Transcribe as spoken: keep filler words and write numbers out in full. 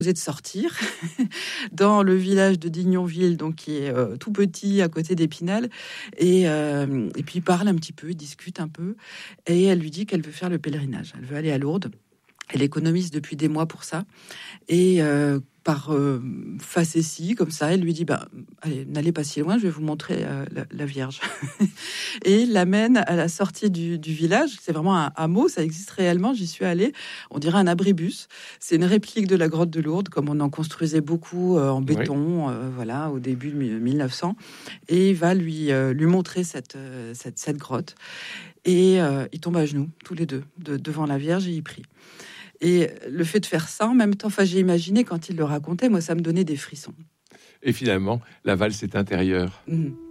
de sortir dans le village de Dignonville, donc qui est euh, tout petit à côté d'Épinal, et, euh, et puis il parle un petit peu, il discute un peu, et elle lui dit qu'elle veut faire le pèlerinage, elle veut aller à Lourdes, elle économise depuis des mois pour ça, et euh, par euh, facétie, comme ça, elle lui dit bah, allez, n'allez pas si loin, je vais vous montrer euh, la, la Vierge. Et il l'amène à la sortie du, du village. C'est vraiment un hameau, ça existe réellement, j'y suis allée. On dirait un abribus. C'est une réplique de la grotte de Lourdes, comme on en construisait beaucoup euh, en béton, oui. euh, voilà, au début de mille neuf cents. Et il va lui, euh, lui montrer cette, euh, cette, cette grotte. Et euh, ils tombent à genoux, tous les deux, de, devant la Vierge, et ils prient. Et le fait de faire ça, en même temps, enfin, j'ai imaginé quand il le racontait, moi, ça me donnait des frissons. Et finalement, la valse est intérieure. Mmh.